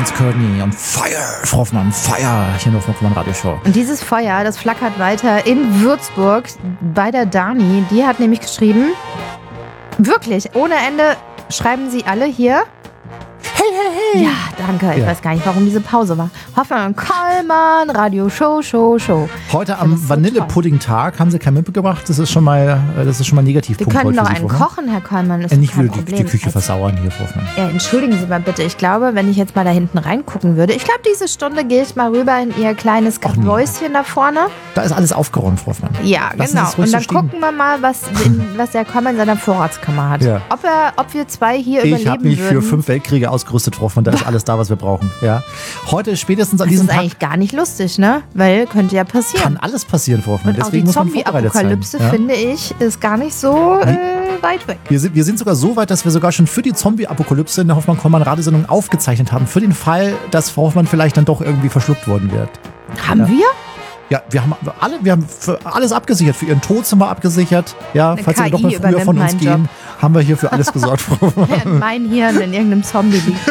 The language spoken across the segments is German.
Franz Courtney und Fire, Frau Hoffmann, Fire, hier nur Hoffmann Radioshow. Und dieses Feuer, das flackert weiter in Würzburg bei der Dani. Die hat nämlich geschrieben, wirklich, ohne Ende schreiben sie alle hier. Hey. Ja, danke. Ich weiß gar nicht, warum diese Pause war. Hoffmann und Kollmann, Radioshow, Show. Heute am Vanillepudding-Tag haben sie kein mitgebracht. Das ist schon mal Negativpunkt. Wir können noch einen kochen, Herr Kollmann. Ich will die Küche versauern hier, Frau Hoffmann. Ja, entschuldigen Sie mal bitte. Ich glaube, wenn ich jetzt mal da hinten reingucken würde, ich glaube, diese Stunde gehe ich mal rüber in Ihr kleines Kabäuschen da vorne. Da ist alles aufgeräumt, Frau Hoffmann. Ja, genau. Und dann gucken wir mal, was der Kollmann in seiner Vorratskammer hat. Ja. Ob wir zwei hier überleben würden. Ich habe mich für 5 Weltkriege ausgerüstet, Frau Hoffmann. Da ist alles da, was wir brauchen. Ja. Heute spätestens an diesem Tag. Das ist eigentlich gar nicht lustig, ne? Weil könnte ja passieren. Kann alles passieren, Frau Hoffmann. Und deswegen auch die Zombie-Apokalypse, finde ich, ist gar nicht so weit weg. Wir sind sogar so weit, dass wir sogar schon für die Zombie-Apokalypse in der Hoffmann-Kollmann-Radiosendung aufgezeichnet haben. Für den Fall, dass Frau Hoffmann vielleicht dann doch irgendwie verschluckt worden wird. Haben wir? Ja, wir haben für alles abgesichert. Für Ihren Tod sind wir abgesichert. Ja, falls Sie doch mal früher von uns gehen, haben wir hier für alles gesorgt, Frau Hoffmann. Mein Hirn in irgendeinem Zombie liegt.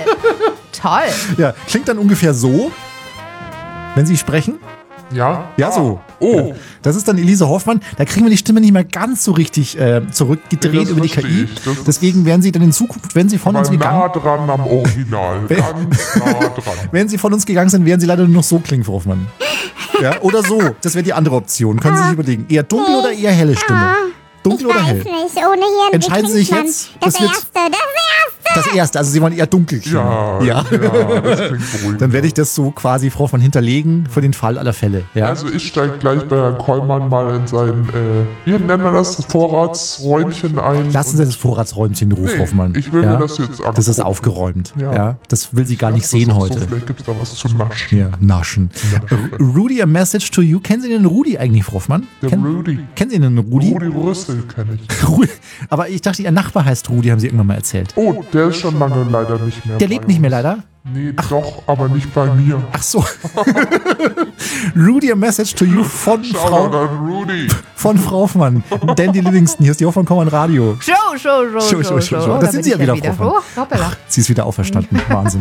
Toll. Ja, klingt dann ungefähr so, wenn Sie sprechen. Ja? Ja, so. Oh. Ja. Das ist dann Elise Hoffmann. Da kriegen wir die Stimme nicht mehr ganz so richtig zurückgedreht über die KI. Deswegen werden Sie dann in Zukunft, wenn Sie von uns gegangen nah dran am Original. Ganz nah dran. Wenn Sie von uns gegangen sind, werden Sie leider nur noch so klingen, Frau Hoffmann. Ja, oder so. Das wäre die andere Option. Können Sie sich überlegen. Eher dunkel oder eher helle Stimme? Dunkel oder hell? Ich weiß nicht. Ohne Hirn. Entscheiden Sie sich jetzt. Das Erste. Das Erste, also Sie wollen eher dunkel klingen. Ja, das klingt beruhigend. Dann werde ich das so quasi, Frau Hoffmann, hinterlegen für den Fall aller Fälle. Ja? Also ich steige gleich bei Herrn Kollmann mal in sein, wie nennen wir das Vorratsräumchen ein. Lassen Sie das Vorratsräumchen in Ruhe, Frau Hoffmann. Ich will mir das jetzt angucken. Das ist aufgeräumt. Ja. Das will sie gar nicht sehen heute. So, vielleicht gibt es da was zu naschen. Ja, naschen. Rudy, a message to you. Kennen Sie den Rudi eigentlich, Frau Hoffmann? Rudi. Kennen Sie den Rudi? Rudi Rüssel kenne ich. Aber ich dachte, Ihr Nachbar heißt Rudi, haben Sie irgendwann mal erzählt. Oh, der ist schon lange leider nicht mehr. Der lebt nicht mehr leider? Nee, doch, aber nicht bei mir. Ach so. Rudy, a message to you von Frau Hoffmann. Dandy Livingston, hier ist die Hoffmann Radio. Show. Das sind Sie ja wieder, Frau Hoffmann. Hoppala. Sie ist wieder auferstanden. Wahnsinn.